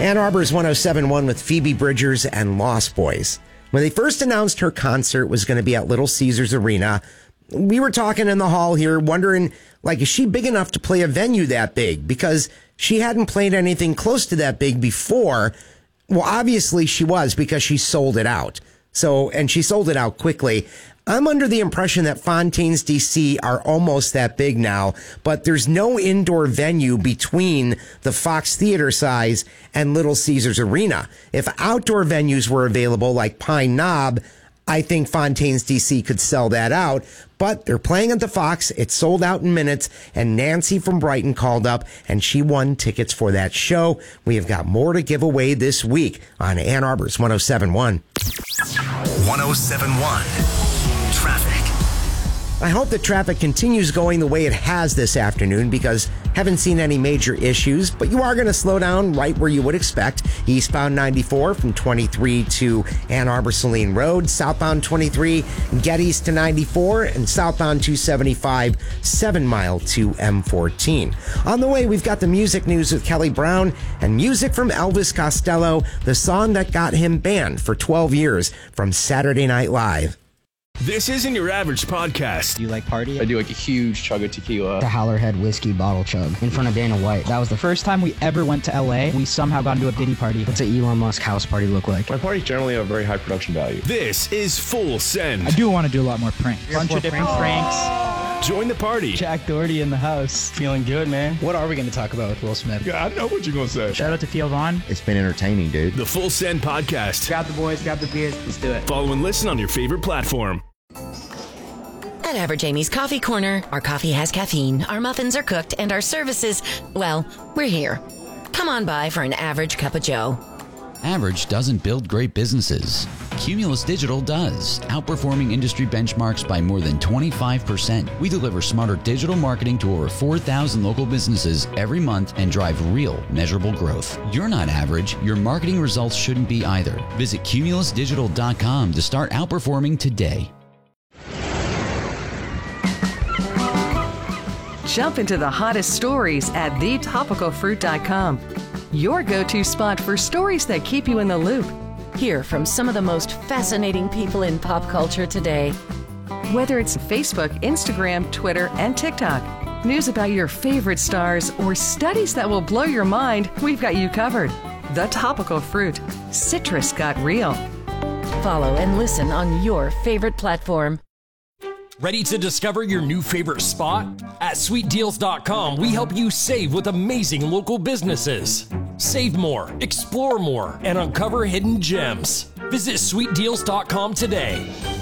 Ann Arbor's 107.1 with Phoebe Bridgers and Lost Boys. When they first announced her concert was going to be at Little Caesars Arena, we were talking in the hall here wondering, is she big enough to play a venue that big? Because she hadn't played anything close to that big before. Well, obviously she was, because she sold it out. And she sold it out quickly. I'm under the impression that Fontaines DC are almost that big now, but there's no indoor venue between the Fox Theater size and Little Caesars Arena. If outdoor venues were available like Pine Knob, I think Fontaines DC could sell that out, but they're playing at the Fox. It sold out in minutes, and Nancy from Brighton called up, and she won tickets for that show. We have got more to give away this week on Ann Arbor's 107.1. 107.1. Traffic. I hope the traffic continues going the way it has this afternoon, because haven't seen any major issues, but you are going to slow down right where you would expect. Eastbound 94 from 23 to Ann Arbor Saline Road, southbound 23 Geddes to 94, and southbound 275 7 Mile to M14. On the way, we've got the music news with Kelly Brown and music from Elvis Costello, the song that got him banned for 12 years from Saturday Night Live. This isn't your average podcast. Do you like party? I do a huge chug of tequila. The Howlerhead whiskey bottle chug in front of Dana White. That was the first time we ever went to LA. We somehow got into a Diddy party. What's an Elon Musk house party look like? My parties generally have very high production value. This is Full Send. I do want to do a lot more pranks. Bunch of different pranks. Join the party. Jack Doherty in the house. Feeling good, man. What are we going to talk about with Will Smith? Yeah, I know what you're going to say. Shout out to Theo Vaughn. It's been entertaining, dude. The Full Send podcast. Grab the boys, grab the beers, let's do it. Follow and listen on your favorite platform. At Average Amy's Coffee Corner, our coffee has caffeine, our muffins are cooked, and our services, well, we're here. Come on by for an average cup of joe. Average doesn't build great businesses. Cumulus Digital does, outperforming industry benchmarks by more than 25%. We deliver smarter digital marketing to over 4,000 local businesses every month and drive real, measurable growth. You're not average. Your marketing results shouldn't be either. Visit cumulusdigital.com to start outperforming today. Jump into the hottest stories at thetopicalfruit.com. Your go-to spot for stories that keep you in the loop. Hear from some of the most fascinating people in pop culture today. Whether it's Facebook, Instagram, Twitter, and TikTok, news about your favorite stars, or studies that will blow your mind, we've got you covered. The Topical Fruit. Citrus got real. Follow and listen on your favorite platform. Ready to discover your new favorite spot? At sweetdeals.com, we help you save with amazing local businesses. Save more, explore more, and uncover hidden gems. Visit sweetdeals.com today.